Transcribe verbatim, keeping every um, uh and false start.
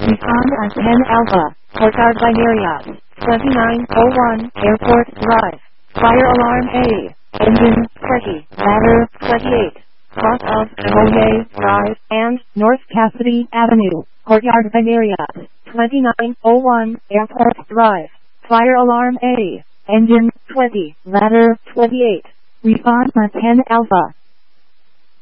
Respond at ten Alpha, Courtyard by Marriott, twenty-nine oh one, Airport Drive. Fire alarm A. Engine, twenty, ladder, twenty-eight. Cross of Collier Drive and North Cassidy Avenue, Courtyard by Marriott, twenty-nine oh one, Airport Drive. Fire alarm A. Engine, twenty, ladder, twenty-eight. Respond at ten Alpha.